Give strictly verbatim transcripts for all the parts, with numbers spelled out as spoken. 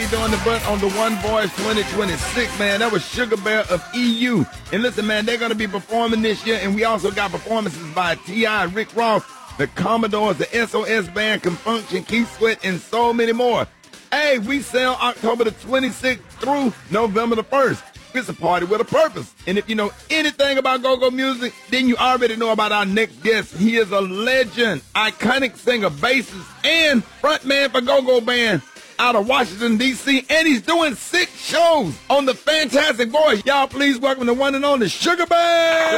Party Doing the Butt on the One Voice twenty twenty-six, man. That was Sugar Bear of E U. And listen, man, they're going to be performing this year, and we also got performances by T I, Rick Ross, the Commodores, the S O S Band, Confunction, Keith Sweat, and so many more. Hey, we sell October the twenty-sixth through November the first. It's a party with a purpose. And if you know anything about go-go music, then you already know about our next guest. He is a legend, iconic singer, bassist, and frontman for Go-Go Band out of Washington, D C, and he's doing six shows on the Fantastic Voice. Y'all please welcome the one and only Sugar Bear!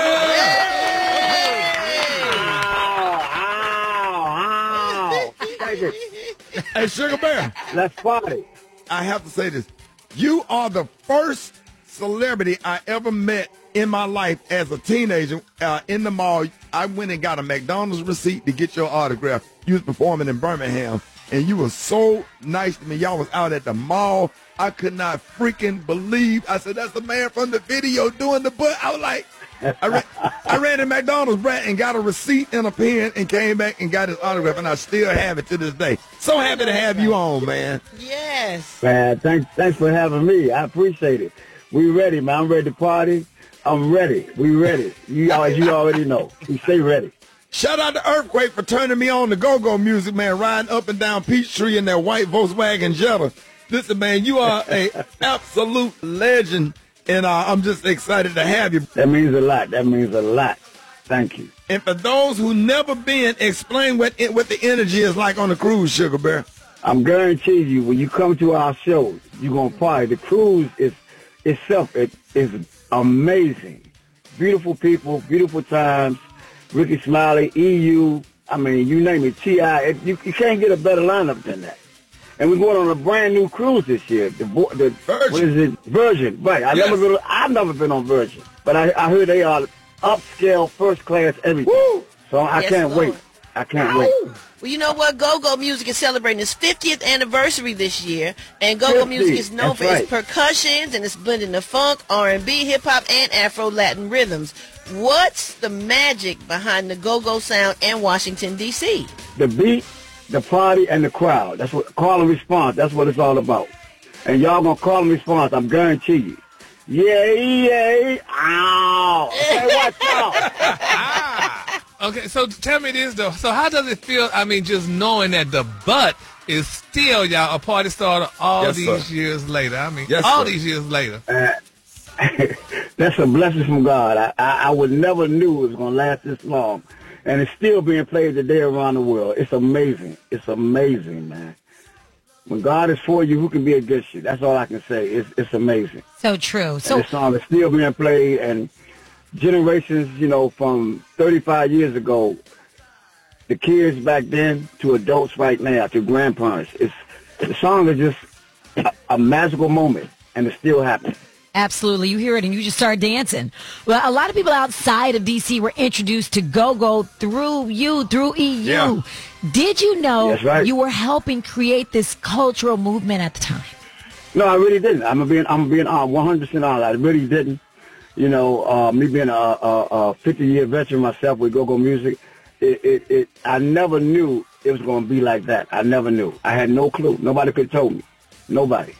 Ow, ow, ow. Hey, Sugar Bear. Let's party. I have to say this. You are the first celebrity I ever met in my life as a teenager uh, in the mall. I went and got a McDonald's receipt to get your autograph. You was performing in Birmingham, and you were so nice to me. Y'all was out at the mall. I could not freaking believe. I said, that's the man from the video doing the butt. I was like, I ran, I ran to McDonald's, Brad, and got a receipt and a pen and came back and got his autograph, and I still have it to this day. So happy to have you on, man. Yes. Man, thanks, thanks for having me. I appreciate it. We ready, man. I'm ready to party. I'm ready. We ready. You, as you already know. We stay ready. Shout out to Earthquake for turning me on to go-go music, man, riding up and down Peachtree in that white Volkswagen Jetta. Listen, man, you are a absolute legend, and uh, I'm just excited to have you. That means a lot. That means a lot. Thank you. And for those who never been, explain what it, what the energy is like on the cruise, Sugar Bear. I'm guaranteeing you, when you come to our shows, you're going to party. The cruise is itself it is amazing. Beautiful people, beautiful times. Ricky Smiley, E U, I mean, you name it, T I. It, you, you can't get a better lineup than that. And we're going on a brand new cruise this year. The, the Virgin. What is it? Virgin. Right. I Yes. never been. I've never been on Virgin, but I, I heard they are upscale, first class, everything. Woo! So I Yes, can't Lord. wait. I can't wait. Well, you know what? Go-Go Music is celebrating its fiftieth anniversary this year, and Go-Go fifty, Music is known that's for right. its percussions and its blending of funk, R and B, hip-hop, and Afro-Latin rhythms. What's the magic behind the Go-Go sound in Washington, D C? The beat, the party, and the crowd. That's what call and response. That's what it's all about. And y'all gonna call and response. I'm guarantee you. Yay, yay, ow. Hey, watch out. Okay, so tell me this, though. So how does it feel, I mean, just knowing that the butt is still, y'all, a party starter all Yes, these sir. years later? I mean, Yes, all sir. these years later. Uh, that's a blessing from God. I, I, I would never knew it was going to last this long. And it's still being played today around the world. It's amazing. It's amazing, man. When God is for you, who can be against you? That's all I can say. It's, it's amazing. So true. And So this song is still being played, and generations, you know, from thirty-five years ago, the kids back then to adults right now, to grandparents. It's, the song is just a, a magical moment, and it's still happening. absolutely, you hear it and you just start dancing. Well, a lot of people outside of D C were introduced to go-go through you, through E U. Yeah. Did you know That's right. you were helping create this cultural movement at the time? No, I really didn't. I'm being, I'm being uh, one hundred percent honest. I really didn't. You know, uh, me being a, a, a fifty-year veteran myself with go-go music, it, it, it, I never knew it was going to be like that. I never knew. I had no clue. Nobody could have told me. Nobody.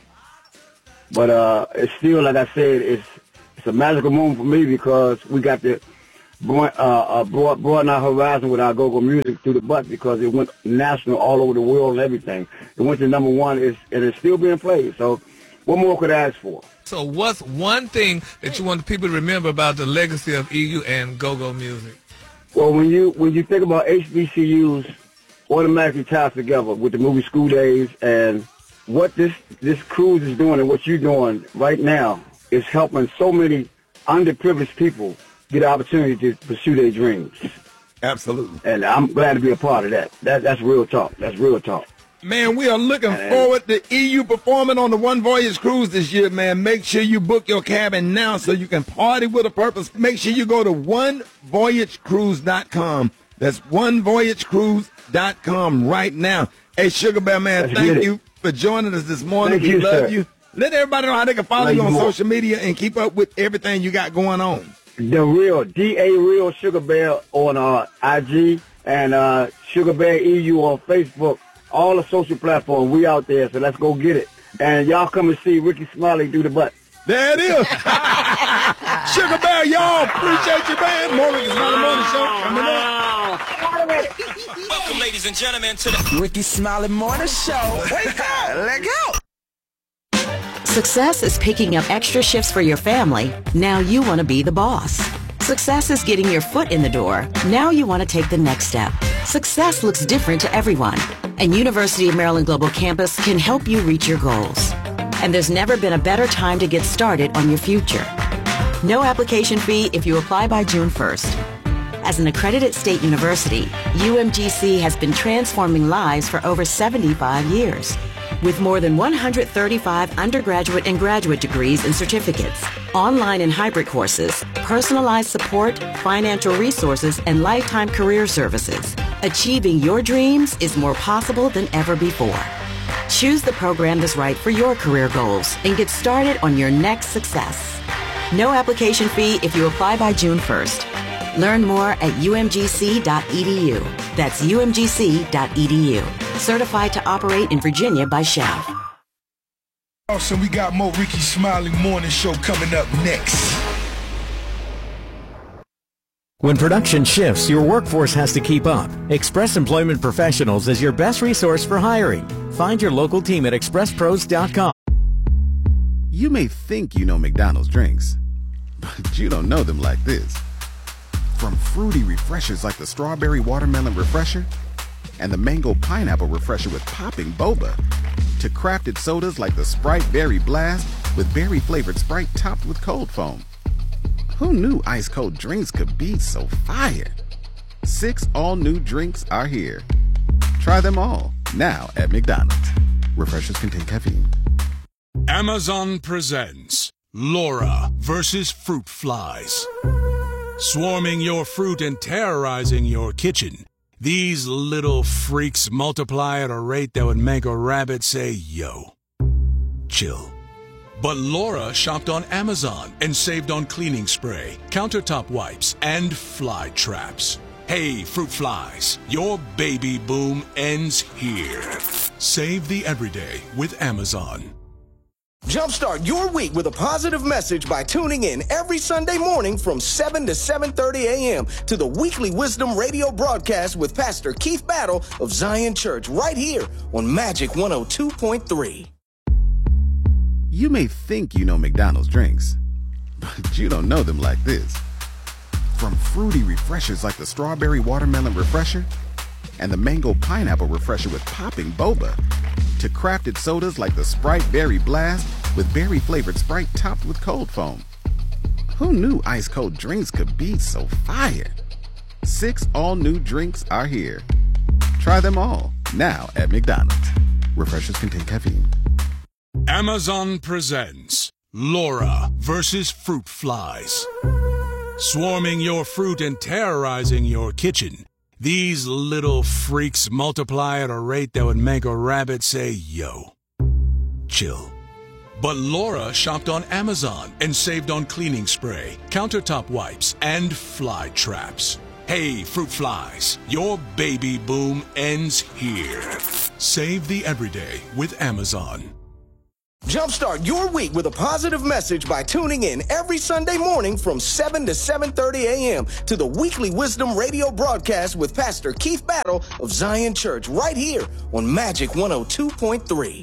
But uh, it's still, like I said, it's it's a magical moment for me because we got to broaden, uh, uh, broad, broaden our horizon with our go-go music through the butt because it went national all over the world and everything. It went to number one, it's, and it's still being played. So what more could I ask for? So what's one thing that you want people to remember about the legacy of E U and go-go music? Well, when you when you think about H B C Us, automatically ties together with the movie School Days, and what this this cruise is doing and what you're doing right now is helping so many underprivileged people get the opportunity to pursue their dreams. Absolutely. And I'm glad to be a part of that. That that's real talk. That's real talk. Man, we are looking forward to E U performing on the One Voyage Cruise this year, man. Make sure you book your cabin now so you can party with a purpose. Make sure you go to one voyage cruise dot com. That's one voyage cruise dot com right now. Hey, Sugar Bear, man, Let's thank get it. you for joining us this morning. Thank we you, love sir. you. Let everybody know how they can follow Love you you on more. social media and keep up with everything you got going on. The real D A Real Sugar Bear on uh, I G and uh, Sugar Bear E U on Facebook. All the social platforms, we out there, so let's go get it. and y'all come and see Ricky Smiley do the butt. There it is. Sugar Bear, y'all. Appreciate you, man. More Ricky Smiley Morning Show coming up. Welcome, ladies and gentlemen, to the Ricky Smiley Morning Show. Wake up. Let go. Success is picking up extra shifts for your family. Now you want to be the boss. Success is getting your foot in the door. Now you want to take the next step. Success looks different to everyone, and University of Maryland Global Campus can help you reach your goals. And there's never been a better time to get started on your future. No application fee if you apply by June first. As an accredited state university, U M G C has been transforming lives for over seventy-five years. With more than one hundred thirty-five undergraduate and graduate degrees and certificates, online and hybrid courses, personalized support, financial resources, and lifetime career services, achieving your dreams is more possible than ever before. Choose the program that's right for your career goals and get started on your next success. No application fee if you apply by June first. Learn more at U M G C dot E D U. That's U M G C dot E D U. Certified to operate in Virginia by S H A V. Awesome, we got more Ricky Smiley Morning Show coming up next. When production shifts, your workforce has to keep up. Express Employment Professionals is your best resource for hiring. Find your local team at express pros dot com. You may think you know McDonald's drinks, but you don't know them like this. From fruity refreshers like the Strawberry Watermelon Refresher and the Mango Pineapple Refresher with popping boba, to crafted sodas like the Sprite Berry Blast with berry-flavored Sprite topped with cold foam. Who knew ice-cold drinks could be so fire? Six all-new drinks are here. Try them all, now at McDonald's. Refreshers contain caffeine. Amazon presents Laura versus Fruit Flies. Swarming your fruit and terrorizing your kitchen, these little freaks multiply at a rate that would make a rabbit say, yo. Chill. But Laura shopped on Amazon and saved on cleaning spray, countertop wipes, and fly traps. Hey, fruit flies, your baby boom ends here. Save the everyday with Amazon. Jumpstart your week with a positive message by tuning in every Sunday morning from seven to seven thirty a.m. to the weekly Wisdom Radio broadcast with Pastor Keith Battle of Zion Church right here on Magic one oh two point three. You may think you know McDonald's drinks, but you don't know them like this. From fruity refreshers like the Strawberry Watermelon Refresher and the Mango Pineapple Refresher with popping boba, to crafted sodas like the Sprite Berry Blast with berry-flavored Sprite topped with cold foam. Who knew ice-cold drinks could be so fire? Six all-new drinks are here. Try them all, now at McDonald's. Refreshers contain caffeine. Amazon presents Laura versus Fruit Flies. Swarming your fruit and terrorizing your kitchen, these little freaks multiply at a rate that would make a rabbit say, yo. Chill. But Laura shopped on Amazon and saved on cleaning spray, countertop wipes, and fly traps. Hey, fruit flies, your baby boom ends here. Save the everyday with Amazon. Jumpstart your week with a positive message by tuning in every Sunday morning from seven to seven thirty a.m. to the weekly Wisdom Radio broadcast with Pastor Keith Battle of Zion Church right here on Magic one oh two point three.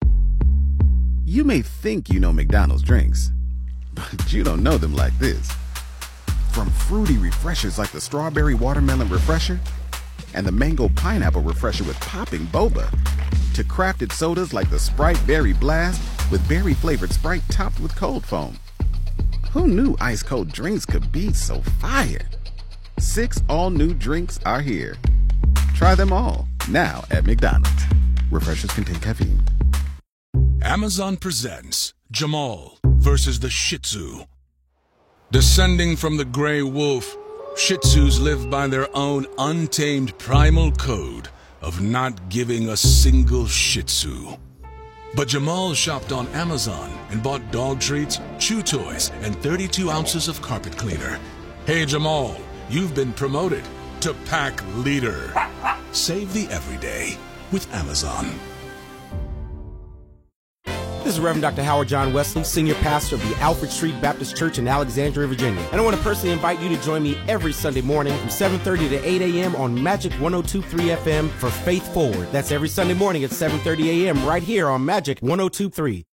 You may think you know McDonald's drinks, but you don't know them like this. From fruity refreshers like the Strawberry Watermelon Refresher and the Mango Pineapple Refresher with popping boba, to crafted sodas like the Sprite Berry Blast with berry-flavored Sprite topped with cold foam. Who knew ice-cold drinks could be so fire? Six all-new drinks are here. Try them all, now at McDonald's. Refreshers contain caffeine. Amazon presents Jamal versus the Shih Tzu. Descending from the gray wolf, Shih Tzus live by their own untamed primal code of not giving a single Shih Tzu. But Jamal shopped on Amazon and bought dog treats, chew toys, and thirty-two ounces of carpet cleaner. Hey Jamal, you've been promoted to pack leader. Save the everyday with Amazon. This is Reverend Doctor Howard John Wesley, Senior Pastor of the Alfred Street Baptist Church in Alexandria, Virginia. And I want to personally invite you to join me every Sunday morning from seven thirty to eight a.m. on Magic one oh two point three F M for Faith Forward. That's every Sunday morning at seven thirty a.m. right here on Magic one oh two point three.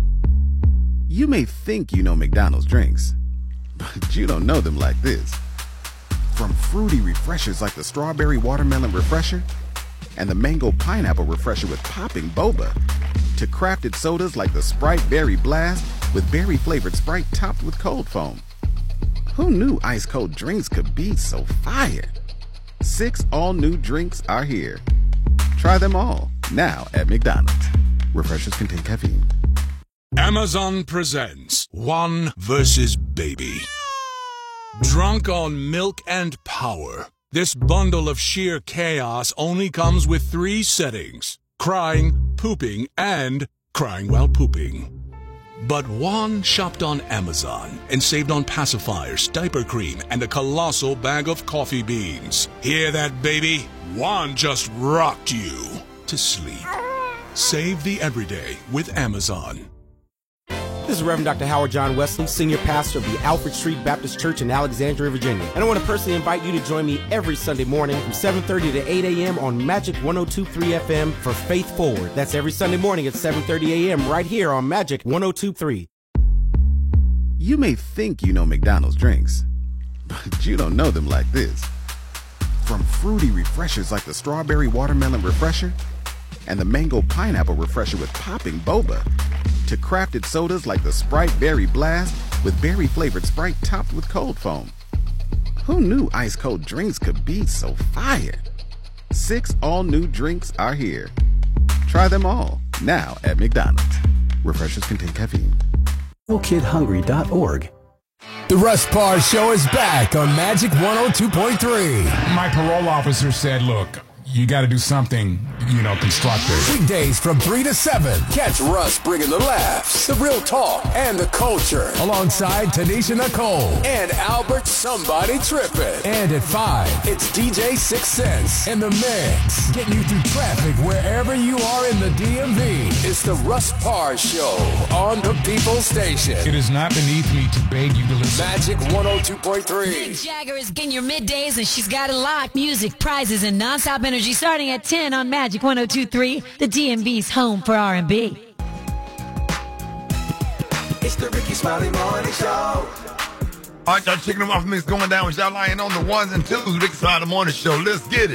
You may think you know McDonald's drinks, but you don't know them like this. From fruity refreshers like the Strawberry Watermelon Refresher and the Mango Pineapple Refresher with popping boba, to crafted sodas like the Sprite Berry Blast with berry-flavored Sprite topped with cold foam. Who knew ice-cold drinks could be so fire? Six all-new drinks are here. Try them all, now at McDonald's. Refreshers contain caffeine. Amazon presents One versus Baby. Drunk on milk and power, this bundle of sheer chaos only comes with three settings: crying, pooping, and crying while pooping. But Juan shopped on Amazon and saved on pacifiers, diaper cream, and a colossal bag of coffee beans. Hear that, baby? Juan just rocked you to sleep. Save the everyday with Amazon. This is Reverend Doctor Howard John Wesley, Senior Pastor of the Alfred Street Baptist Church in Alexandria, Virginia. And I want to personally invite you to join me every Sunday morning from seven thirty to eight a.m. on Magic one oh two point three F M for Faith Forward. That's every Sunday morning at seven thirty a.m. right here on Magic one oh two point three. You may think you know McDonald's drinks, but you don't know them like this. From fruity refreshers like the Strawberry Watermelon Refresher and the Mango Pineapple Refresher with popping boba, to crafted sodas like the Sprite Berry Blast with berry-flavored Sprite topped with cold foam. Who knew ice-cold drinks could be so fire? Six all-new drinks are here. Try them all, now at McDonald's. Refreshers contain caffeine. no kid hungry dot org. The Russ Parr Show is back on Magic one oh two point three. My parole officer said, look, you got to do something, you know, constructive. Weekdays from three to seven. Catch Russ bringing the laughs, the real talk, and the culture. Alongside Tanisha Nicole and Albert Somebody Trippin'. And at five, it's D J Six Sense in the mix. Getting you through traffic wherever you are in the D M V. It's the Russ Parr Show on the People Station. It is not beneath me to beg you to listen. Magic one oh two point three. Mick Jagger is getting your middays, and she's got a lot. Music, prizes, and nonstop energy starting at ten on Magic one oh two point three, the D M V's home for R and B. It's the Ricky Smiley Morning Show. All right, y'all, chicken and waffle mix going down with y'all lying on the ones and twos. Ricky Smiley Morning Show. Let's get it.